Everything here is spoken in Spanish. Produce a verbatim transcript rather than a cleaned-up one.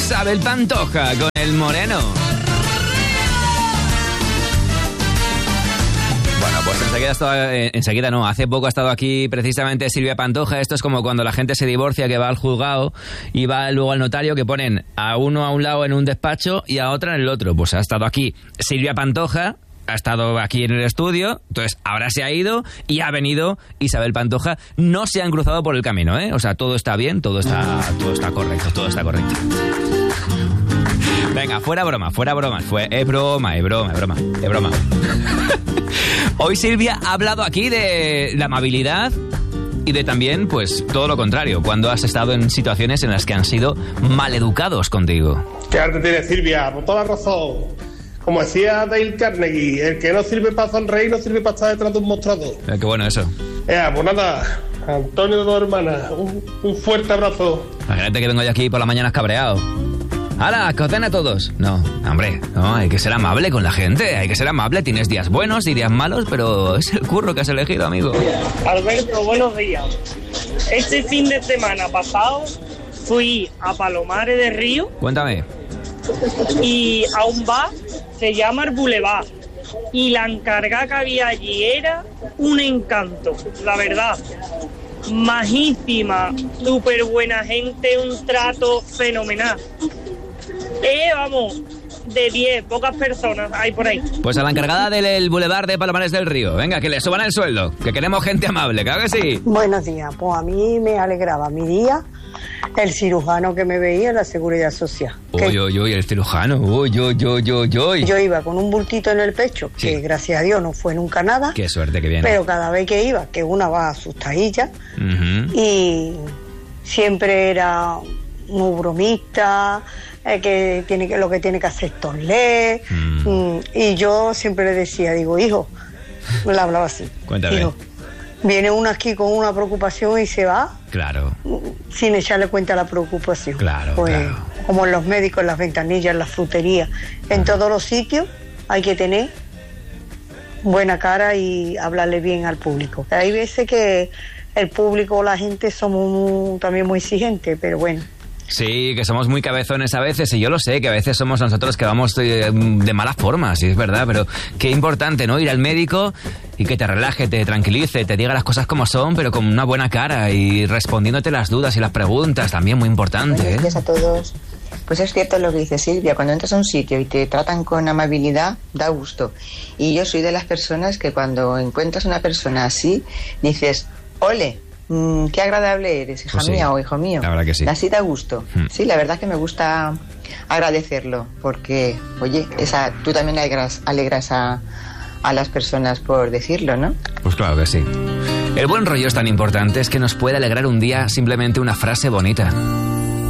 Isabel Pantoja con El Moreno. Bueno, pues enseguida, estaba, eh, enseguida no, hace poco ha estado aquí precisamente Silvia Pantoja. Esto es como cuando la gente se divorcia, que va al juzgado y va luego al notario, que ponen a uno a un lado en un despacho y a otra en el otro. Pues ha estado aquí Silvia Pantoja, ha estado aquí en el estudio, entonces ahora se ha ido y ha venido Isabel Pantoja. No se han cruzado por el camino, ¿eh? O sea, todo está bien, todo está, todo está correcto, todo está correcto. Venga, fuera broma, fuera broma. Fue, es broma, es broma, es broma, es broma. Hoy Silvia ha hablado aquí de la amabilidad y de también, pues, todo lo contrario, cuando has estado en situaciones en las que han sido maleducados contigo. ¿Qué arte tiene Silvia? Por toda la razón. Como decía Dale Carnegie, el que no sirve para sonreír no sirve para estar detrás de un mostrador. Eh, qué bueno eso. Eh, pues nada, Antonio de dos hermanas, un, un fuerte abrazo. Imagínate que vengo yo aquí por la mañana cabreado. ¡Hala, que os den a todos! No, hombre, no, hay que ser amable con la gente, hay que ser amable. Tienes días buenos y días malos, pero es el curro que has elegido, amigo. Alberto, buenos días. Este fin de semana pasado fui a Palomares de Río. Cuéntame. Y a un bar, se llama el Boulevard. Y la encargada que había allí era un encanto, la verdad. Majísima, súper buena gente, un trato fenomenal. Eh, vamos, de diez, pocas personas hay por ahí. Pues a la encargada del Boulevard de Palomares del Río, venga, que le suban el sueldo, que queremos gente amable, claro que sí. Buenos días, pues a mí me alegraba mi día el cirujano que me veía en la Seguridad Social. Uy, uy, uy, el cirujano, uy, uy, uy, uy, uy. Yo iba con un bultito en el pecho, sí, que gracias a Dios no fue nunca nada. Qué suerte que viene. Pero cada vez que iba, que una va asustadilla, uh-huh, y siempre era muy bromista, eh, que tiene que lo que tiene que hacer es toler, mm. y yo siempre le decía, digo, hijo, le hablaba así. Cuéntame. Digo, viene uno aquí con una preocupación y se va. Claro. Sin echarle cuenta a la preocupación. Claro, pues, claro. Como en los médicos, en las ventanillas, en las fruterías, en todos los sitios hay que tener buena cara y hablarle bien al público. Hay veces que el público o la gente somos muy, también muy exigentes, pero bueno. Sí, que somos muy cabezones a veces, y yo lo sé, que a veces somos nosotros que vamos de, de mala forma, sí, es verdad, pero qué importante, ¿no? Ir al médico y que te relaje, te tranquilice, te diga las cosas como son, pero con una buena cara y respondiéndote las dudas y las preguntas, también muy importante, ¿eh? Buenos días a todos. Pues es cierto lo que dice Silvia, cuando entras a un sitio y te tratan con amabilidad, da gusto. Y yo soy de las personas que cuando encuentras una persona así, dices, ole, Mm, qué agradable eres, hija, pues sí, mía o hijo mío. La verdad que sí. Así da gusto. Hmm. Sí, la verdad que me gusta agradecerlo, porque, oye, esa, tú también alegras, alegras a, a las personas por decirlo, ¿no? Pues claro que sí. El buen rollo es tan importante, es que nos puede alegrar un día simplemente una frase bonita.